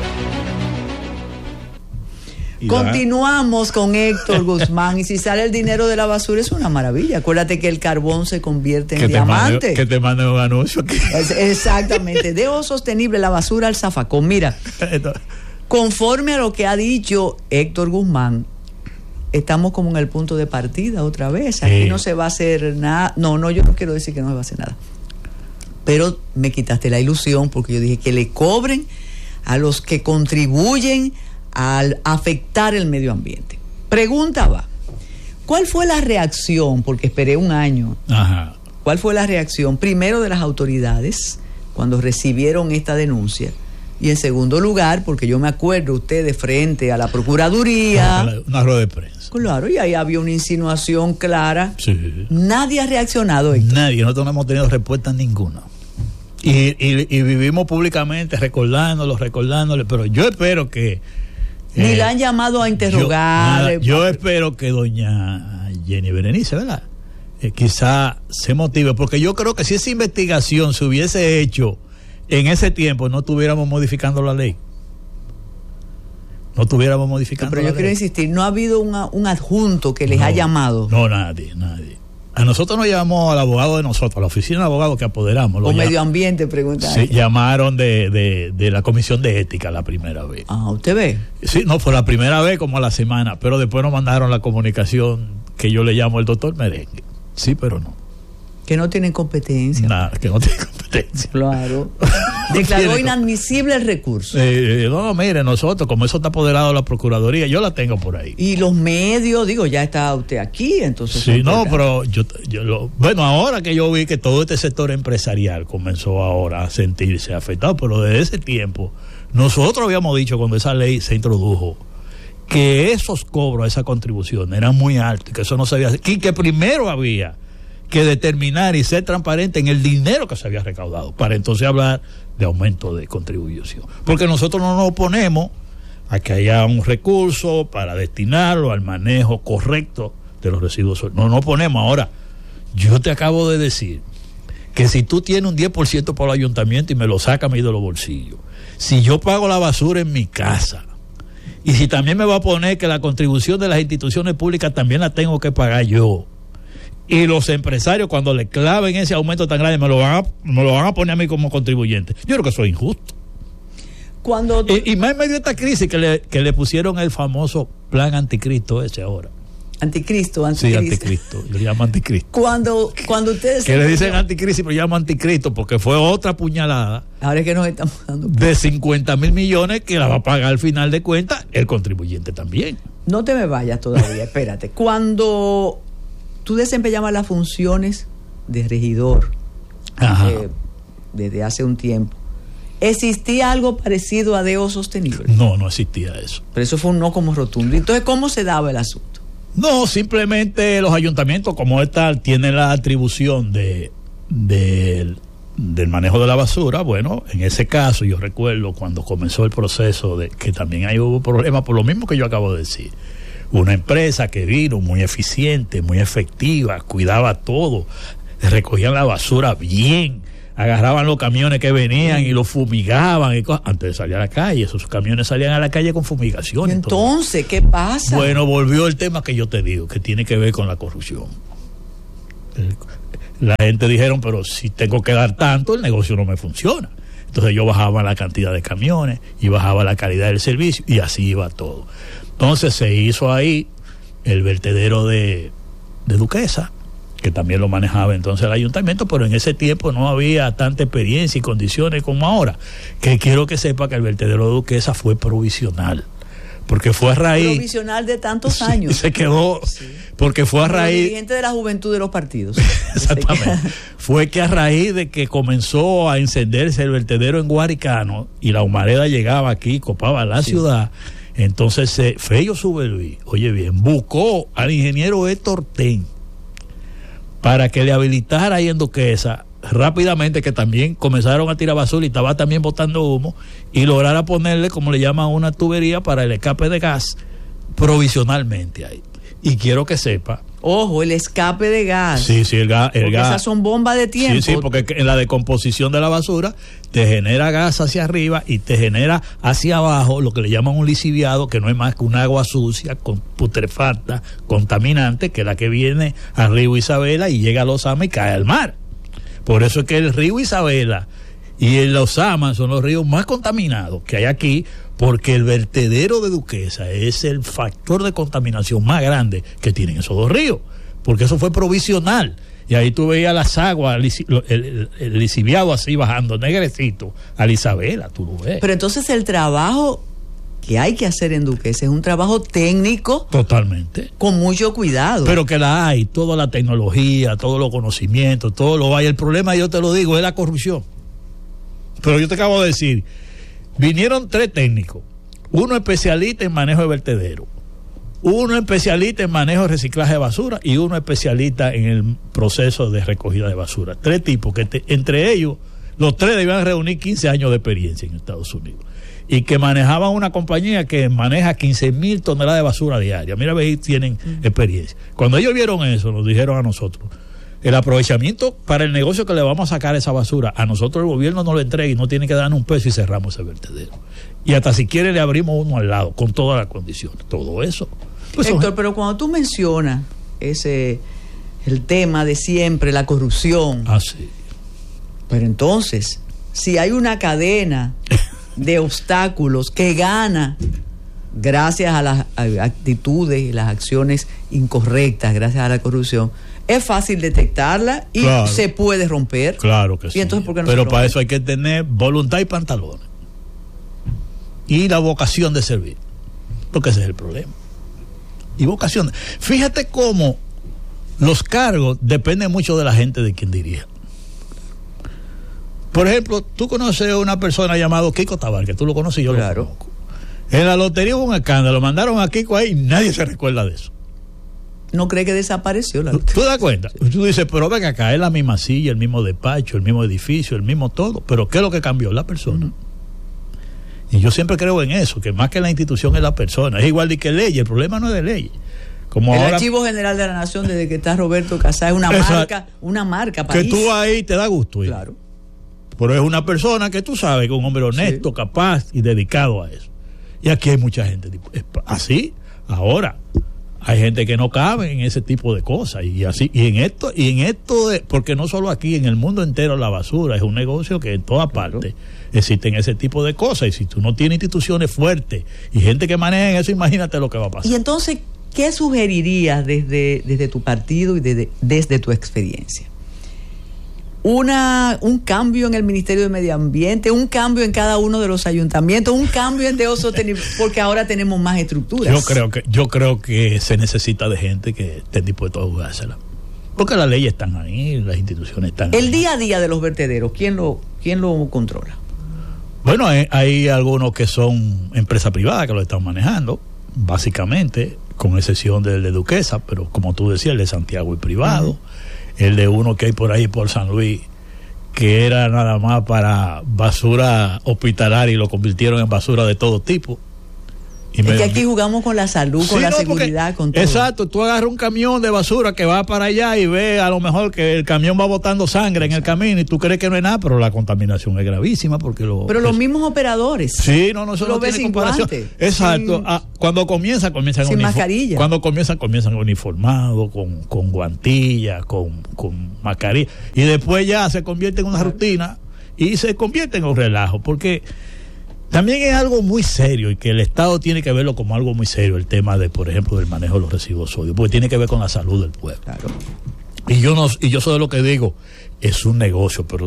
Continuamos con Héctor Guzmán. Y si sale el dinero de la basura es una maravilla. Acuérdate que el carbón se convierte en que diamante. Te mande, que te manden un anuncio aquí. Es, exactamente. Deo sostenible, la basura al zafacón. Mira, conforme a lo que ha dicho Héctor Guzmán, estamos como en el punto de partida otra vez. Aquí sí. No se va a hacer nada. No, no, yo no quiero decir que no se va a hacer nada. Pero me quitaste la ilusión porque yo dije que le cobren a los que contribuyen al afectar el medio ambiente. Pregunta va, ¿cuál fue la reacción? Porque esperé un año. Ajá. ¿Cuál fue la reacción? Primero de las autoridades cuando recibieron esta denuncia, y en segundo lugar, porque yo me acuerdo ustedes frente a la Procuraduría, una rueda de prensa. Claro, y ahí había una insinuación clara. Sí. Nadie ha reaccionado. Héctor. Nadie, nosotros no hemos tenido respuesta ninguna. Y, y, y vivimos públicamente recordándolo, recordándole, pero yo espero que Ni eh, la han llamado a interrogar. Yo, nada, yo espero que doña Jenny Berenice, ¿verdad? Eh, quizá se motive, porque yo creo que si esa investigación se hubiese hecho en ese tiempo, no estuviéramos modificando la ley. No estuviéramos modificando Pero la yo ley. quiero insistir, no ha habido una, un adjunto que les no, ha llamado. No, nadie, nadie. A nosotros nos llamó al abogado de nosotros, a la oficina de abogados que apoderamos. O medio ambiente, pregunta. Sí, llamaron de, de, de la comisión de ética la primera vez. Ah, ¿usted ve? Sí, no, fue la primera vez como a la semana, pero después nos mandaron la comunicación que yo le llamo el doctor Merengue. Sí, pero no. Que no tienen competencia. Nada, que no tienen competencia. Claro. Declaró inadmisible el recurso. Eh, no, no, mire, nosotros, como eso está apoderado de la Procuraduría, yo la tengo por ahí. Y los medios, digo, ya está usted aquí, entonces... Sí, no, pero yo, yo lo... Bueno, ahora que yo vi que todo este sector empresarial comenzó ahora a sentirse afectado, pero desde ese tiempo, nosotros habíamos dicho cuando esa ley se introdujo, que esos cobros, esa contribución, eran muy altos, que eso no se había... Y que primero había que determinar y ser transparente en el dinero que se había recaudado, para entonces hablar de aumento de contribución. Porque nosotros no nos oponemos a que haya un recurso para destinarlo al manejo correcto de los residuos. No nos oponemos. Ahora, yo te acabo de decir que si tú tienes un diez por ciento para el ayuntamiento y me lo saca a mí de los bolsillos, si yo pago la basura en mi casa, y si también me va a poner que la contribución de las instituciones públicas también la tengo que pagar yo, y los empresarios cuando le claven ese aumento tan grande me lo van a, me lo van a poner a mí como contribuyente, yo creo que eso es injusto. Cuando tú... y, y más en medio de esta crisis que le, que le pusieron el famoso plan anticristo ese ahora. Anticristo, anticristo. Sí, anticristo, le llaman anticristo. Cuando, cuando ustedes... Que le dicen anticristo, pero llaman anticristo porque fue otra puñalada. Ahora es que nos estamos dando... De cincuenta mil millones que la va a pagar al final de cuentas el contribuyente también. No te me vayas todavía, espérate. Cuando tú desempeñabas las funciones de regidor eh, desde hace un tiempo, ¿existía algo parecido a Deo Sostenible? No, no existía eso. Pero eso fue un no como rotundo. Entonces, ¿cómo se daba el asunto? No, simplemente los ayuntamientos como tal tienen la atribución de, de del manejo de la basura. Bueno, en ese caso yo recuerdo cuando comenzó el proceso de que también ahí hubo problemas por lo mismo que yo acabo de decir. Una empresa que vino muy eficiente, muy efectiva, cuidaba todo, recogían la basura bien, agarraban los camiones que venían y los fumigaban y cosas, antes de salir a la calle. Esos camiones salían a la calle con fumigación. Entonces, ¿qué pasa? Bueno, volvió el tema que yo te digo, que tiene que ver con la corrupción. La gente dijeron, pero si tengo que dar tanto, el negocio no me funciona. Entonces yo bajaba la cantidad de camiones y bajaba la calidad del servicio y así iba todo. Entonces se hizo ahí el vertedero de, de Duquesa, que también lo manejaba entonces el ayuntamiento, pero en ese tiempo no había tanta experiencia y condiciones como ahora. Que quiero que sepa que el vertedero de Duquesa fue provisional, porque fue a raíz... Provisional de tantos años. Sí, se quedó, sí. Porque fue a raíz... dirigente de la juventud de los partidos. Exactamente. Fue que a raíz de que comenzó a encenderse el vertedero en Guaricano y la humareda llegaba aquí, copaba la sí. ciudad, entonces eh, Fello Suberví, oye bien, buscó al ingeniero Héctor Ten para que le habilitara ahí en Duquesa rápidamente, que también comenzaron a tirar basura y estaba también botando humo, y lograra ponerle, como le llaman, una tubería para el escape de gas provisionalmente ahí. Y quiero que sepa, ojo, el escape de gas. Sí, sí, el gas. El gas. Esas son bombas de tiempo. Sí, sí, porque en la decomposición de la basura te genera gas hacia arriba y te genera hacia abajo lo que le llaman un lisiviado, que no es más que un agua sucia, con putrefacta, contaminante, que es la que viene al río Isabela y llega a Los Amas y cae al mar. Por eso es que el río Isabela y el Los Amas son los ríos más contaminados que hay aquí, porque el vertedero de Duquesa es el factor de contaminación más grande que tienen esos dos ríos, porque eso fue provisional. Y ahí tú veías las aguas, el, el, el lisiviado así bajando, negrecito, a la Isabela, tú lo ves. Pero entonces el trabajo que hay que hacer en Duquesa es un trabajo técnico. Totalmente. Con mucho cuidado. Pero que la hay, toda la tecnología, todos los conocimientos, todo lo hay. El problema, yo te lo digo, es la corrupción. Pero yo te acabo de decir, vinieron tres técnicos, uno especialista en manejo de vertedero, uno especialista en manejo de reciclaje de basura y uno especialista en el proceso de recogida de basura. Tres tipos que te, entre ellos, los tres debían reunir quince años de experiencia en Estados Unidos y que manejaban una compañía que maneja quince mil toneladas de basura diaria. Mira, ve, tienen uh-huh. experiencia. Cuando ellos vieron eso, nos dijeron a nosotros, el aprovechamiento para el negocio que le vamos a sacar esa basura, a nosotros el gobierno no lo entrega y no tiene que darnos un peso y cerramos ese vertedero. Y hasta si quiere le abrimos uno al lado, con todas las condiciones, todo eso. Pues Héctor, son... pero cuando tú mencionas ese el tema de siempre, la corrupción. Ah, sí. Pero entonces, si hay una cadena de obstáculos que gana gracias a las actitudes y las acciones incorrectas, gracias a la corrupción, es fácil detectarla y claro, se puede romper. Claro que y sí. Entonces, ¿por qué no Pero se para eso hay que tener voluntad y pantalones. Y la vocación de servir. Porque ese es el problema. Y vocación. Fíjate cómo los cargos dependen mucho de la gente de quien dirija. Por ejemplo, tú conoces a una persona llamada Kiko Tabar, que tú lo conoces y yo claro. lo conozco. En la lotería hubo un escándalo, mandaron a Kiko ahí y nadie se recuerda de eso. No cree que desapareció la lotería. ¿Tú te das cuenta? Sí. Tú dices, pero venga acá, es la misma silla, el mismo despacho, el mismo edificio, el mismo todo. Pero ¿qué es lo que cambió? La persona. Uh-huh. Y yo siempre creo en eso, que más que la institución es la persona. Es igual de que ley, el problema no es de ley. Como el ahora, Archivo General de la Nación, desde que está Roberto Casá, es una esa, marca, una marca país. Que tú ahí te da gusto. ¿eh? Claro. Pero es una persona que tú sabes que es un hombre honesto, sí. capaz y dedicado a eso. Y aquí hay mucha gente así. Ahora hay gente que no cabe en ese tipo de cosas y así y en esto y en esto de, porque no solo aquí, en el mundo entero la basura es un negocio que en todas claro. partes existen ese tipo de cosas, y si tú no tienes instituciones fuertes y gente que maneja eso, imagínate lo que va a pasar. Y entonces, ¿qué sugerirías desde, desde tu partido y desde, desde tu experiencia? Una, un cambio en el Ministerio de Medio Ambiente, un cambio en cada uno de los ayuntamientos, un cambio en Deo Sostenible, porque ahora tenemos más estructuras. Yo creo que, yo creo que se necesita de gente que esté dispuesto a jugársela. Porque las leyes están ahí, las instituciones están el ahí. El día a día de los vertederos, ¿quién lo, quién lo controla? Bueno, hay, hay algunos que son empresas privadas que lo están manejando, básicamente, con excepción del de Duquesa, pero como tú decías, el de Santiago es privado. Uh-huh. El de uno que hay por ahí por San Luis, que era nada más para basura hospitalaria y lo convirtieron en basura de todo tipo. Y es me... que aquí jugamos con la salud, sí, con la no, seguridad, con todo. Exacto, tú agarras un camión de basura que va para allá y ves a lo mejor que el camión va botando sangre en el camino y tú crees que no es nada, pero la contaminación es gravísima porque lo... Pero los mismos operadores. Sí, no, no, eso no tiene comparación. Exacto, sin, ah, cuando comienzan, comienzan sin mascarilla. Cuando comienzan, comienzan uniformados, con, con guantillas, con, con mascarilla, y después ya se convierte en una rutina y se convierte en un relajo, porque... También es algo muy serio y que el Estado tiene que verlo como algo muy serio, el tema de, por ejemplo, del manejo de los residuos sólidos, porque tiene que ver con la salud del pueblo. Claro. Y yo no, y yo soy de lo que digo, es un negocio, pero